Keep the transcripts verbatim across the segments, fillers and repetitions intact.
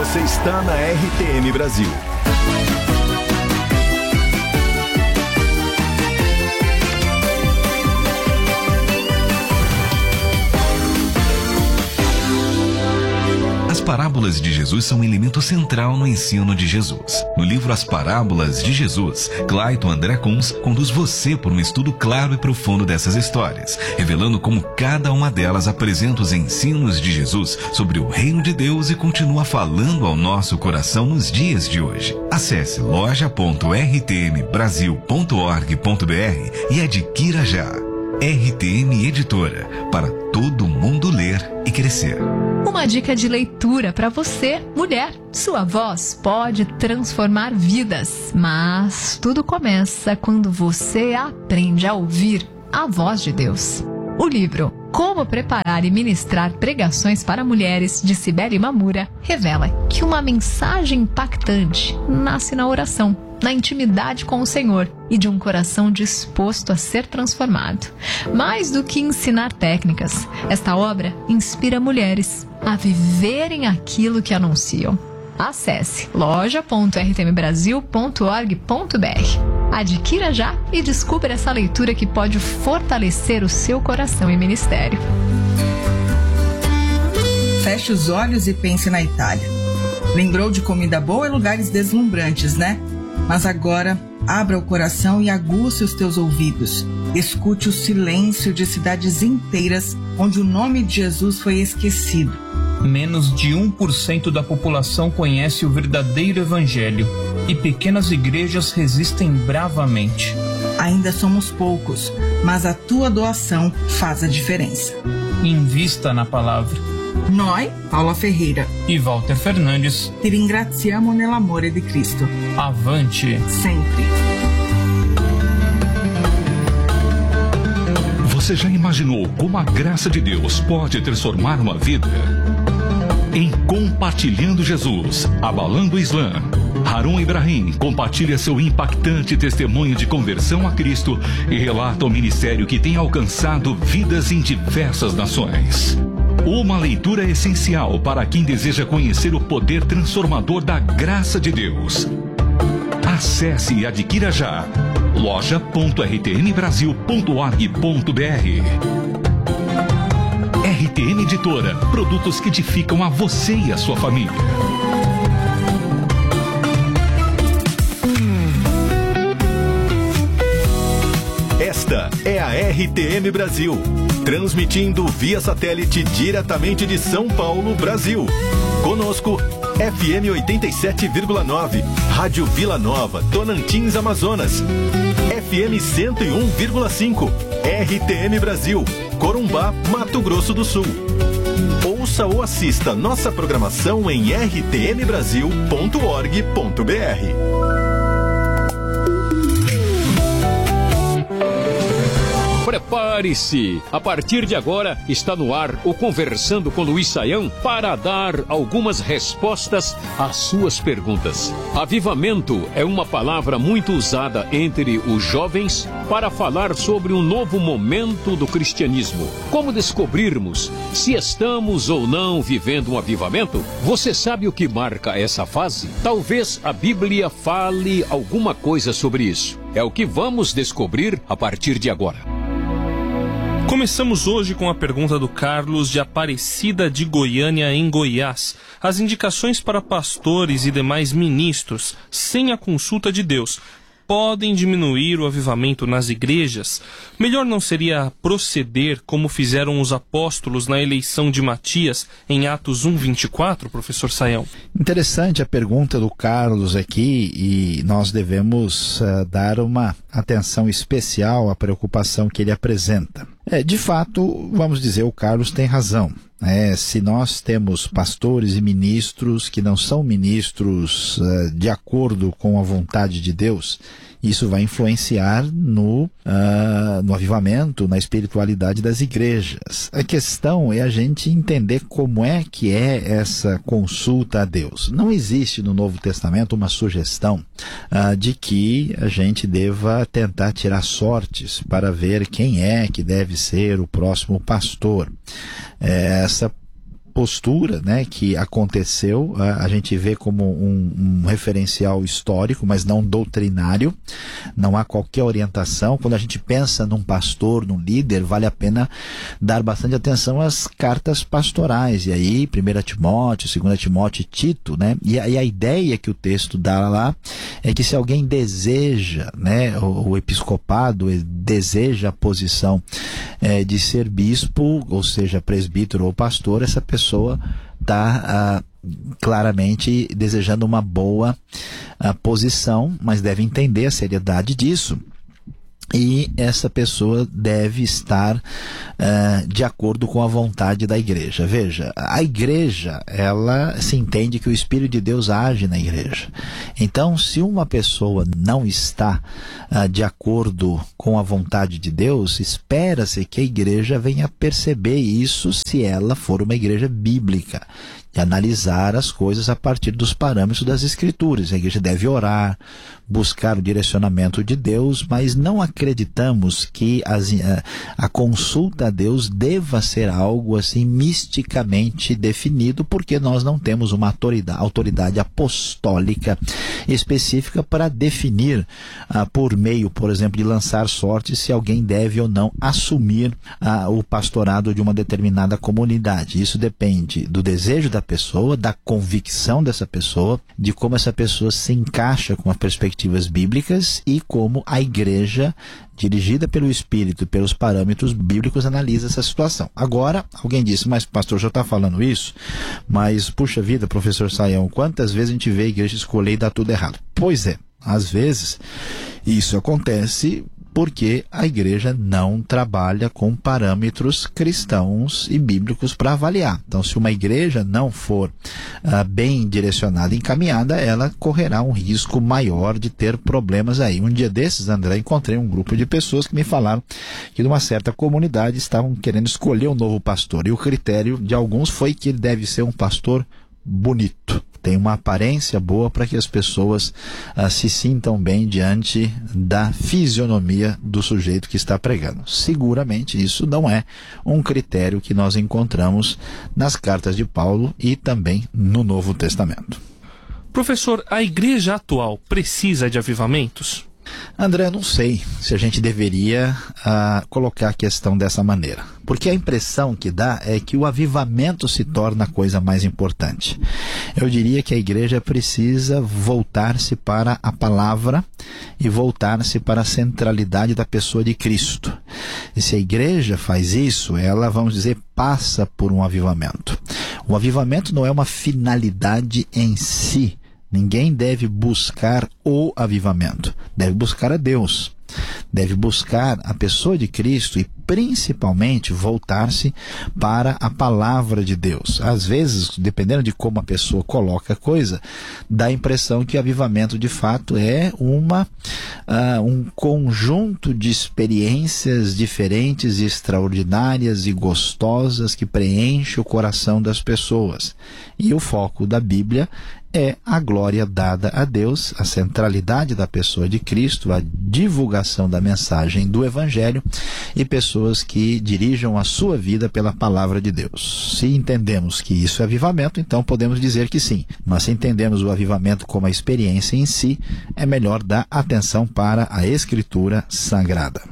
Você está na R T M Brasil. As parábolas de Jesus são um elemento central no ensino de Jesus. No livro As Parábolas de Jesus, Clayton André Kunz conduz você por um estudo claro e profundo dessas histórias, revelando como cada uma delas apresenta os ensinos de Jesus sobre o reino de Deus e continua falando ao nosso coração nos dias de hoje. Acesse loja ponto r t m brasil ponto org ponto b r e adquira já. R T M Editora, para todo mundo ler e crescer. Uma dica de leitura para você, mulher. Sua voz pode transformar vidas, mas tudo começa quando você aprende a ouvir a voz de Deus. O livro Como Preparar e Ministrar Pregações para Mulheres, de Cibele Mamura, revela que uma mensagem impactante nasce na oração, na intimidade com o Senhor e de um coração disposto a ser transformado. Mais do que ensinar técnicas, esta obra inspira mulheres a viverem aquilo que anunciam. Acesse loja ponto r t m brasil ponto org ponto b r. Adquira já e descubra essa leitura que pode fortalecer o seu coração e ministério. Feche os olhos e pense na Itália. Lembrou de comida boa e lugares deslumbrantes, né? Mas agora, abra o coração e aguce os teus ouvidos. Escute o silêncio de cidades inteiras onde o nome de Jesus foi esquecido. Menos de um por cento da população conhece o verdadeiro evangelho e pequenas igrejas resistem bravamente. Ainda somos poucos, mas a tua doação faz a diferença. Invista na palavra. Noi, Paula Ferreira e Walter Fernandes, ti ringraziamo nell'amore di Cristo. Avante! Sempre! Você já imaginou como a graça de Deus pode transformar uma vida? Em Compartilhando Jesus, Abalando o Islã, Harun Ibrahim compartilha seu impactante testemunho de conversão a Cristo e relata o ministério que tem alcançado vidas em diversas nações. Uma leitura essencial para quem deseja conhecer o poder transformador da graça de Deus. Acesse e adquira já loja ponto r t m brasil ponto org ponto b r. R T M Editora, produtos que edificam a você e a sua família. Esta é a R T M Brasil, transmitindo via satélite diretamente de São Paulo, Brasil. Conosco, F M oitenta e sete vírgula nove, Rádio Vila Nova, Tocantins, Amazonas. F M cento e um vírgula cinco, R T M Brasil, Corumbá, Mato Grosso do Sul. Ouça ou assista nossa programação em r t m brasil ponto org ponto b r. Prepare-se! A partir de agora está no ar o Conversando com Luiz Saião para dar algumas respostas às suas perguntas. Avivamento é uma palavra muito usada entre os jovens para falar sobre um novo momento do cristianismo. Como descobrirmos se estamos ou não vivendo um avivamento? Você sabe o que marca essa fase? Talvez a Bíblia fale alguma coisa sobre isso. É o que vamos descobrir a partir de agora. Começamos hoje com a pergunta do Carlos de Aparecida de Goiânia, em Goiás. As indicações para pastores e demais ministros, sem a consulta de Deus, podem diminuir o avivamento nas igrejas? Melhor não seria proceder como fizeram os apóstolos na eleição de Matias em Atos um, vinte e quatro, professor Saião? Interessante a pergunta do Carlos aqui, e nós devemos uh, dar uma atenção especial à preocupação que ele apresenta. É, de fato, vamos dizer, o Carlos tem razão. É, se nós temos pastores e ministros que não são ministros uh, de acordo com a vontade de Deus, isso vai influenciar no, uh, no avivamento, na espiritualidade das igrejas. A questão é a gente entender como é que é essa consulta a Deus. Não existe no Novo Testamento uma sugestão uh, de que a gente deva tentar tirar sortes para ver quem é que deve ser o próximo pastor. É, essa postura, né, que aconteceu, a, a gente vê como um, um referencial histórico, mas não doutrinário. Não há qualquer orientação. Quando a gente pensa num pastor, num líder, vale a pena dar bastante atenção às cartas pastorais. E aí, primeira Timóteo, segunda Timóteo e Tito, né? E a, e a ideia que o texto dá lá é que se alguém deseja, né, o, o episcopado deseja a posição é, de ser bispo, ou seja, presbítero ou pastor, essa pessoa está ah, claramente desejando uma boa ah, posição, mas deve entender a seriedade disso. E essa pessoa deve estar uh, de acordo com a vontade da igreja. Veja, a igreja, ela se entende que o Espírito de Deus age na igreja. Então, se uma pessoa não está uh, de acordo com a vontade de Deus, espera-se que a igreja venha perceber isso se ela for uma igreja bíblica, e analisar as coisas a partir dos parâmetros das Escrituras. A igreja deve orar, buscar o direcionamento de Deus, mas não acreditamos que as, a, a consulta a Deus deva ser algo assim misticamente definido, porque nós não temos uma autoridade, autoridade apostólica específica para definir, ah, por meio, por exemplo, de lançar sorte, se alguém deve ou não assumir ah, o pastorado de uma determinada comunidade. Isso depende do desejo da pessoa, da convicção dessa pessoa, de como essa pessoa se encaixa com as perspectivas bíblicas e como a igreja, dirigida pelo Espírito e pelos parâmetros bíblicos, analisa essa situação. Agora, alguém disse, mas pastor, já está falando isso? Mas, puxa vida, professor Sayão, quantas vezes a gente vê a igreja escolher e dar tudo errado? Pois é, às vezes isso acontece porque a igreja não trabalha com parâmetros cristãos e bíblicos para avaliar. Então, se uma igreja não for ah, bem direcionada e encaminhada, ela correrá um risco maior de ter problemas aí. Um dia desses, André, encontrei um grupo de pessoas que me falaram que numa certa comunidade estavam querendo escolher um novo pastor, e o critério de alguns foi que ele deve ser um pastor bonito, tem uma aparência boa para que as pessoas ah, se sintam bem diante da fisionomia do sujeito que está pregando. Seguramente isso não é um critério que nós encontramos nas cartas de Paulo e também no Novo Testamento. Professor, a igreja atual precisa de avivamentos? André, não sei se a gente deveria uh, colocar a questão dessa maneira, porque a impressão que dá é que o avivamento se torna a coisa mais importante. Eu diria que a igreja precisa voltar-se para a palavra e voltar-se para a centralidade da pessoa de Cristo. E se a igreja faz isso, ela, vamos dizer, passa por um avivamento. O avivamento não é uma finalidade em si. Ninguém deve buscar o avivamento, deve buscar a Deus, deve buscar a pessoa de Cristo e principalmente voltar-se para a palavra de Deus. Às vezes, dependendo de como a pessoa coloca a coisa, dá a impressão que o avivamento de fato é uma, uh, um conjunto de experiências diferentes, extraordinárias e gostosas que preenche o coração das pessoas. E o foco da Bíblia é a glória dada a Deus, a centralidade da pessoa de Cristo, a divulgação da mensagem do Evangelho e pessoas que dirijam a sua vida pela palavra de Deus. Se entendemos que isso é avivamento, então podemos dizer que sim. Mas se entendemos o avivamento como a experiência em si, é melhor dar atenção para a Escritura Sagrada.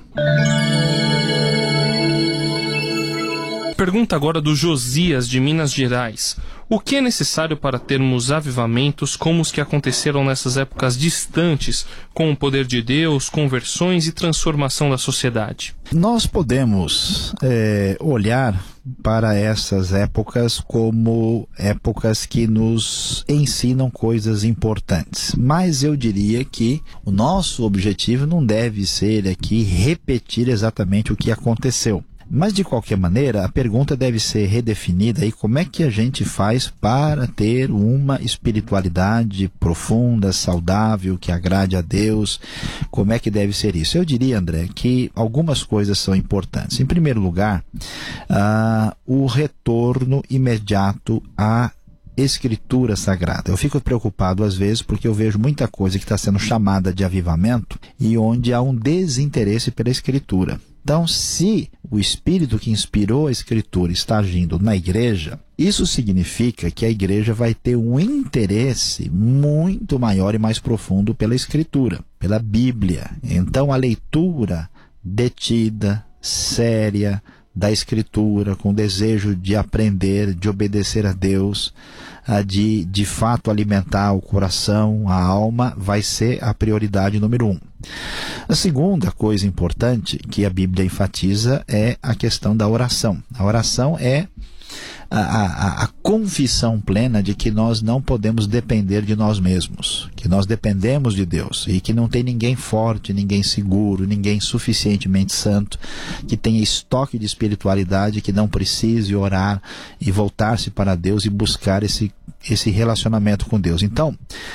Pergunta agora do Josias, de Minas Gerais. O que é necessário para termos avivamentos como os que aconteceram nessas épocas distantes, com o poder de Deus, conversões e transformação da sociedade? Nós podemos é, olhar para essas épocas como épocas que nos ensinam coisas importantes. Mas eu diria que o nosso objetivo não deve ser aqui repetir exatamente o que aconteceu. Mas, de qualquer maneira, a pergunta deve ser redefinida aí: como é que a gente faz para ter uma espiritualidade profunda, saudável, que agrade a Deus? Como é que deve ser isso? Eu diria, André, que algumas coisas são importantes. Em primeiro lugar, uh, o retorno imediato à Escritura Sagrada. Eu fico preocupado às vezes porque eu vejo muita coisa que está sendo chamada de avivamento e onde há um desinteresse pela Escritura. Então, se o Espírito que inspirou a Escritura está agindo na igreja, isso significa que a igreja vai ter um interesse muito maior e mais profundo pela Escritura, pela Bíblia. Então, a leitura detida, séria, da Escritura, com desejo de aprender, de obedecer a Deus, de de fato alimentar o coração, a alma, vai ser a prioridade número um. A segunda coisa importante que a Bíblia enfatiza é a questão da oração. A oração é A, a, a confissão plena de que nós não podemos depender de nós mesmos, que nós dependemos de Deus e que não tem ninguém forte, ninguém seguro, ninguém suficientemente santo, que tenha estoque de espiritualidade, que não precise orar e voltar-se para Deus e buscar esse, esse relacionamento com Deus. Então,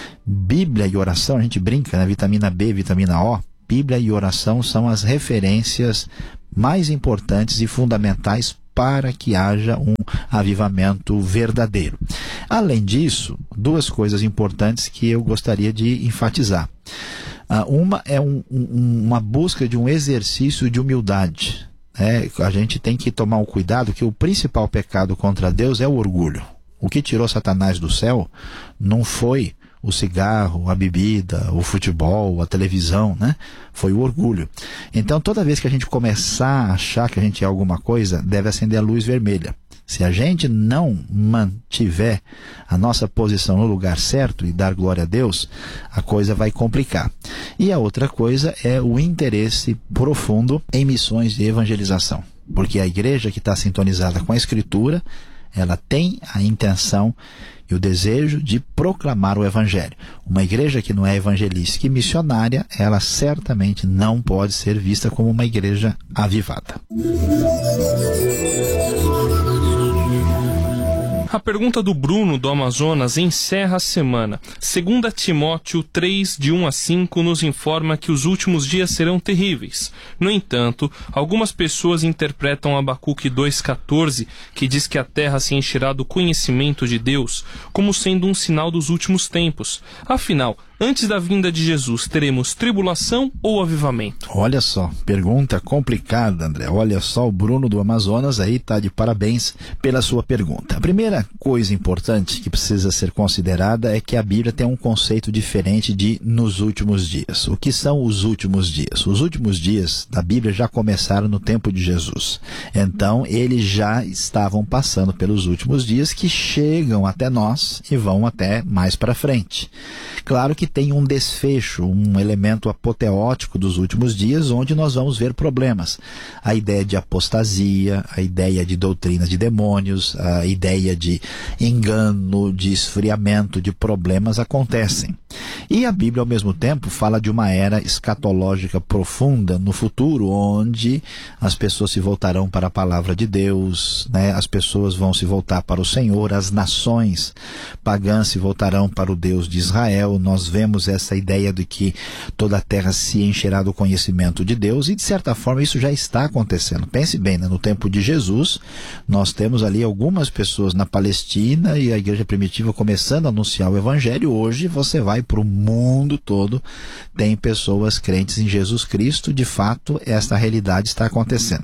Bíblia e oração, a gente brinca, né? Vitamina B, vitamina O, Bíblia e oração são as referências mais importantes e fundamentais para que haja um avivamento verdadeiro. Além disso, duas coisas importantes que eu gostaria de enfatizar. Uh, uma é um, um, uma busca de um exercício de humildade. É, a gente tem que tomar o cuidado que o principal pecado contra Deus é o orgulho. O que tirou Satanás do céu não foi o cigarro, a bebida, o futebol, a televisão, né? Foi o orgulho. Então, toda vez que a gente começar a achar que a gente é alguma coisa, deve acender a luz vermelha. Se a gente não mantiver a nossa posição no lugar certo e dar glória a Deus, a coisa vai complicar. E a outra coisa é o interesse profundo em missões de evangelização. Porque a igreja que está sintonizada com a Escritura, ela tem a intenção e o desejo de proclamar o Evangelho. Uma igreja que não é evangelística e missionária, ela certamente não pode ser vista como uma igreja avivada. A pergunta do Bruno, do Amazonas, encerra a semana. Segundo Timóteo três, de um a cinco, nos informa que os últimos dias serão terríveis. No entanto, algumas pessoas interpretam Abacuque dois, catorze, que diz que a terra se encherá do conhecimento de Deus, como sendo um sinal dos últimos tempos. Afinal, antes da vinda de Jesus, teremos tribulação ou avivamento? Olha só, pergunta complicada, André. Olha só, o Bruno do Amazonas aí está de parabéns pela sua pergunta. A primeira coisa importante que precisa ser considerada é que a Bíblia tem um conceito diferente de nos últimos dias. O que são os últimos dias? Os últimos dias da Bíblia já começaram no tempo de Jesus. Então, eles já estavam passando pelos últimos dias que chegam até nós e vão até mais para frente. Claro que tem um desfecho, um elemento apoteótico dos últimos dias, onde nós vamos ver problemas. A ideia de apostasia, a ideia de doutrina de demônios, a ideia de engano, de esfriamento, de problemas acontecem. E a Bíblia, ao mesmo tempo, fala de uma era escatológica profunda no futuro, onde as pessoas se voltarão para a palavra de Deus, né? As pessoas vão se voltar para o Senhor, as nações pagãs se voltarão para o Deus de Israel. Nós vemos essa ideia de que toda a terra se encherá do conhecimento de Deus, e de certa forma isso já está acontecendo. Pense bem, né? No tempo de Jesus, nós temos ali algumas pessoas na Palestina e a igreja primitiva começando a anunciar o Evangelho. Hoje você vai para o mundo todo, tem pessoas crentes em Jesus Cristo. De fato, esta realidade está acontecendo.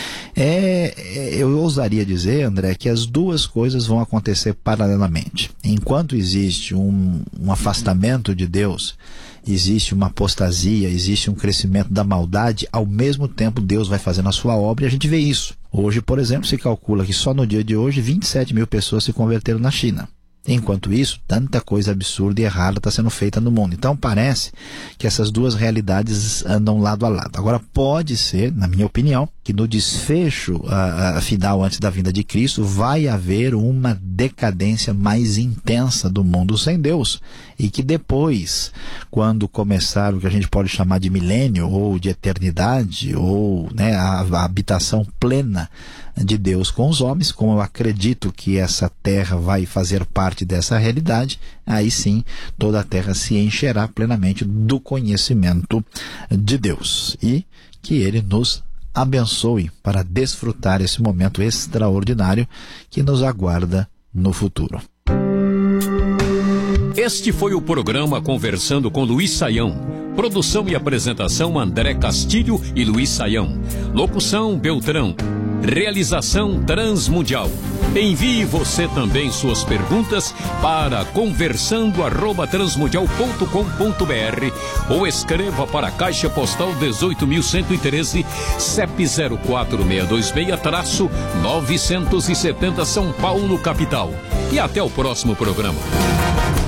É, eu ousaria dizer, André, que as duas coisas vão acontecer paralelamente. Enquanto existe um, um afastamento de Deus, existe uma apostasia, existe um crescimento da maldade, ao mesmo tempo Deus vai fazendo a sua obra e a gente vê isso. Hoje, por exemplo, se calcula que só no dia de hoje vinte e sete mil pessoas se converteram na China. Enquanto isso, tanta coisa absurda e errada está sendo feita no mundo. Então parece que essas duas realidades andam lado a lado. Agora pode ser, na minha opinião, que no desfecho a, a final antes da vinda de Cristo vai haver uma decadência mais intensa do mundo sem Deus. E que depois, quando começar o que a gente pode chamar de milênio ou de eternidade, ou né, a, a habitação plena de Deus com os homens, como eu acredito que essa terra vai fazer parte dessa realidade, aí sim toda a terra se encherá plenamente do conhecimento de Deus, e que Ele nos abençoe para desfrutar esse momento extraordinário que nos aguarda no futuro. Este foi o programa Conversando com Luiz Saião. Produção e apresentação André Castilho e Luiz Saião. Locução Beltrão. Realização Transmundial. Envie você também suas perguntas para conversando arroba transmundial ponto com ponto br ou escreva para a Caixa Postal dezoito mil cento e treze, C E P zero quatro seis dois seis, novecentos e setenta São Paulo, capital. E até o próximo programa.